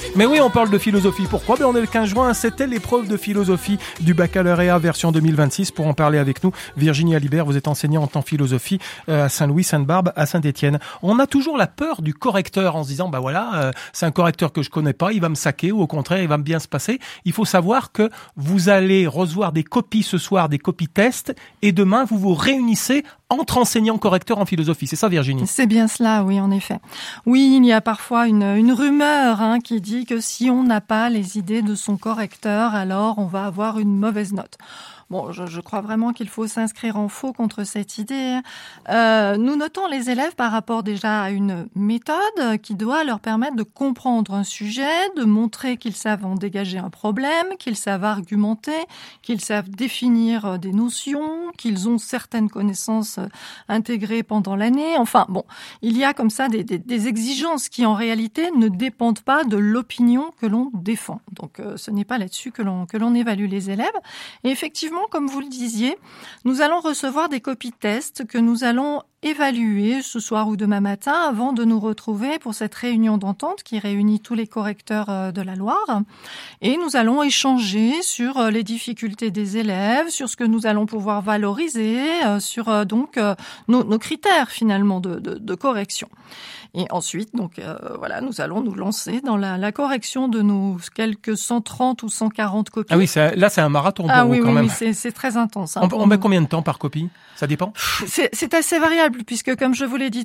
Mais oui, on parle de philosophie. Pourquoi ? On est le 15 juin, c'était l'épreuve de philosophie du baccalauréat version 2026. Pour en parler avec nous, Virginie Alibert, vous êtes enseignante en philosophie à Saint-Louis, Sainte-Barbe, à Saint-Étienne. On a toujours la peur du correcteur en se disant, c'est un correcteur que je connais pas, il va me saquer ou au contraire, il va me bien se passer. Il faut savoir que vous allez recevoir des copies ce soir, des copies tests, et demain, vous vous réunissez entre enseignants correcteurs en philosophie. C'est ça, Virginie ? C'est bien cela, oui, en effet. Oui, il y a parfois une rumeur qui dit que si on n'a pas les idées de son correcteur, alors on va avoir une mauvaise note. Bon, je crois vraiment qu'il faut s'inscrire en faux contre cette idée. Nous notons les élèves par rapport déjà à une méthode qui doit leur permettre de comprendre un sujet, de montrer qu'ils savent en dégager un problème, qu'ils savent argumenter, qu'ils savent définir des notions, qu'ils ont certaines connaissances intégrées pendant l'année. Enfin, bon, il y a comme ça des exigences qui en réalité ne dépendent pas de l'opinion que l'on défend. Donc, ce n'est pas là-dessus que l'on évalue les élèves. Et effectivement, comme vous le disiez, nous allons recevoir des copies tests que nous allons évaluer ce soir ou demain matin avant de nous retrouver pour cette réunion d'entente qui réunit tous les correcteurs de la Loire. Et nous allons échanger sur les difficultés des élèves, sur ce que nous allons pouvoir valoriser, sur nos critères finalement de correction. Et ensuite, nous allons nous lancer dans la correction de nos quelques 130 ou 140 copies. Ah oui, là c'est un marathon pour vous quand même. Oui, c'est très intense. On met combien de temps par copie ? Ça dépend ? C'est assez variable puisque, comme je vous l'ai dit